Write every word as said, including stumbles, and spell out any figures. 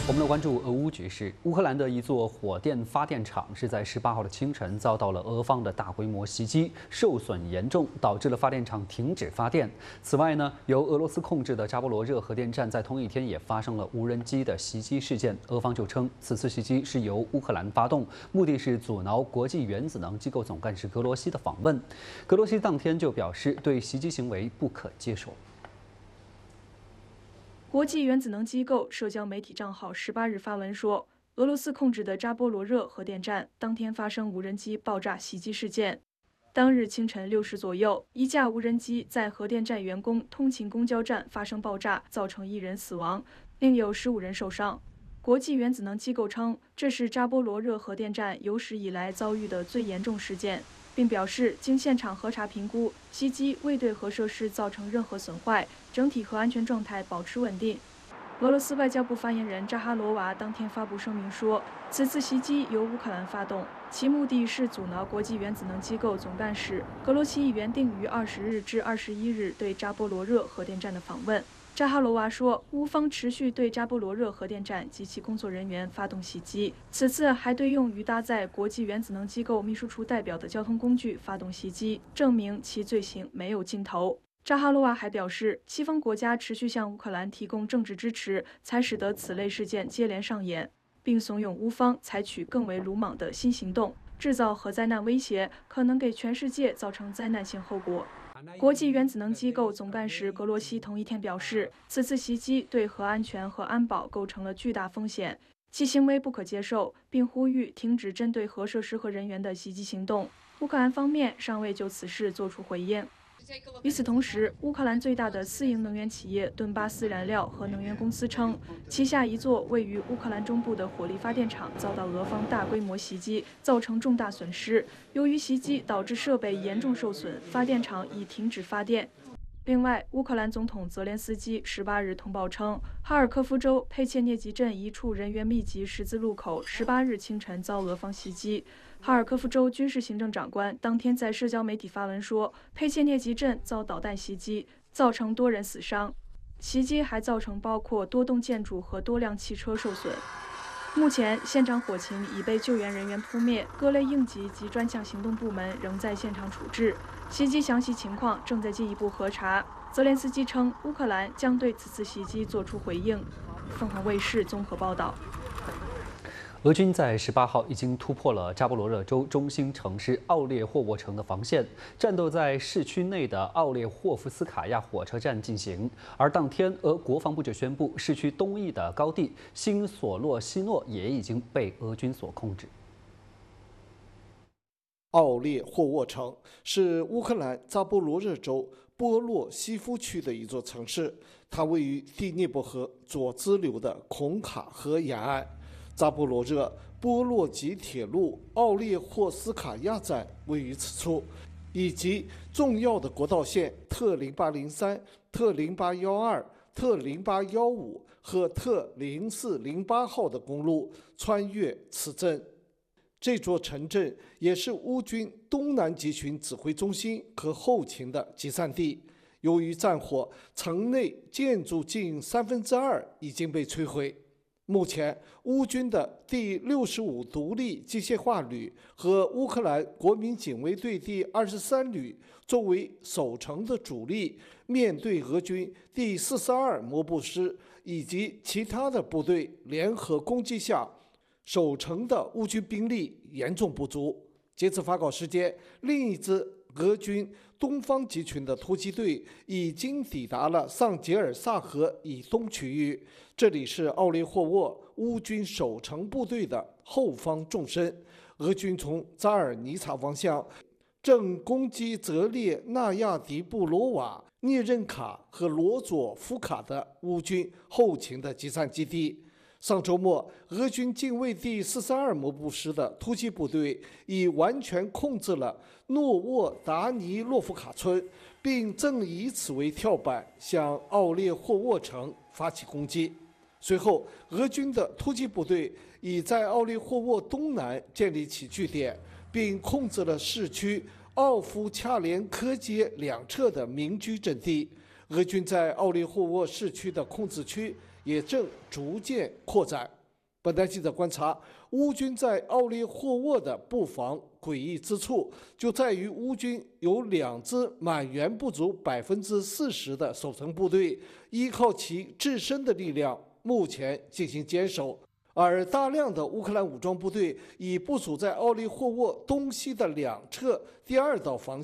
我们来关注俄乌局势。乌克兰的一座火电发电厂是在十八号的清晨遭到了俄方的大规模袭击，受损严重，导致了发电厂停止发电。此外呢，由俄罗斯控制的扎波罗热核电站在同一天也发生了无人机的袭击事件。俄方就称，此次袭击是由乌克兰发动，目的是阻挠国际原子能机构总干事格罗西的访问。格罗西当天就表示，对袭击行为不可接受。 国际原子能机构社交媒体账号十八日发文说，俄罗斯控制的扎波罗热核电站当天发生无人机爆炸袭击事件。当日清晨六时左右，一架无人机在核电站员工通勤公交站发生爆炸，造成一人死亡，另有十五人受伤。国际原子能机构称，这是扎波罗热核电站有史以来遭遇的最严重事件。 并表示，经现场核查评估，袭击未对核设施造成任何损坏，整体核安全状态保持稳定。俄罗斯外交部发言人扎哈罗娃当天发布声明说，此次袭击由乌克兰发动，其目的是阻挠国际原子能机构总干事格罗西原定于二十日至二十一日对扎波罗热核电站的访问。 扎哈罗娃说，乌方持续对扎波罗热核电站及其工作人员发动袭击，此次还对用于搭载国际原子能机构秘书处代表的交通工具发动袭击，证明其罪行没有尽头。扎哈罗娃还表示，西方国家持续向乌克兰提供政治支持，才使得此类事件接连上演，并怂恿乌方采取更为鲁莽的新行动，制造核灾难威胁，可能给全世界造成灾难性后果。 国际原子能机构总干事格罗西同一天表示，此次袭击对核安全和安保构成了巨大风险，其行为不可接受，并呼吁停止针对核设施和人员的袭击行动。乌克兰方面尚未就此事作出回应。 与此同时，乌克兰最大的私营能源企业顿巴斯燃料和能源公司称，旗下一座位于乌克兰中部的火力发电厂遭到俄方大规模袭击，造成重大损失。由于袭击导致设备严重受损，发电厂已停止发电。另外，乌克兰总统泽连斯基十八日通报称，哈尔科夫州佩切涅吉镇一处人员密集十字路口十八日清晨遭俄方袭击。 哈尔科夫州军事行政长官当天在社交媒体发文说，佩切涅吉镇遭导弹袭击，造成多人死伤。袭击还造成包括多栋建筑和多辆汽车受损。目前，现场火情已被救援人员扑灭，各类应急及专项行动部门仍在现场处置。袭击详细情况正在进一步核查。泽连斯基称，乌克兰将对此次袭击作出回应。凤凰卫视综合报道。 俄军在十八号已经突破了扎波罗热州中心城市奥列霍沃城的防线，战斗在市区内的奥列霍夫斯卡亚火车站进行。而当天，俄国防部就宣布，市区东翼的高地新索洛西诺也已经被俄军所控制。 奥列霍沃城是乌克兰扎波罗热州波洛西夫区的一座城市，它位于第聂伯河左支流的孔卡河沿岸。 扎波罗热波洛吉铁路奥列霍斯卡亚站位于此处，以及重要的国道线特零八零三、特零八幺二、特零八幺五和特零四零八号的公路穿越此镇。这座城镇也是乌军东南集群指挥中心和后勤的集散地。由于战火，城内建筑近三分之二已经被摧毁。 目前，乌军的第六十五独立机械化旅和乌克兰国民警卫队第二十三旅作为守城的主力，面对俄军第四十二摩步师以及其他的部队联合攻击下，守城的乌军兵力严重不足。截至发稿时间，另一支俄军东方集群的突击队已经抵达了桑杰尔萨河以东区域。 这里是奥列霍沃乌军守城部队的后方纵深，俄军从扎尔尼察方向正攻击泽列纳亚迪布罗瓦、涅任卡和罗佐夫卡的乌军后勤的集散基地。上周末，俄军近卫第四十二摩步师的突击部队已完全控制了诺沃达尼洛夫卡村，并正以此为跳板向奥列霍沃城发起攻击。 随后，俄军的突击部队已在奥列霍沃东南建立起据点，并控制了市区奥夫恰连科街两侧的民居阵地。俄军在奥列霍沃市区的控制区也正逐渐扩展。本台记者观察，乌军在奥利霍沃的布防诡异之处，就在于乌军有两支满员不足百分之四十的守城部队，依靠其自身的力量，目前进行坚守。而大量的乌克兰武装部队已部署在奥利霍沃东西的两侧第二道防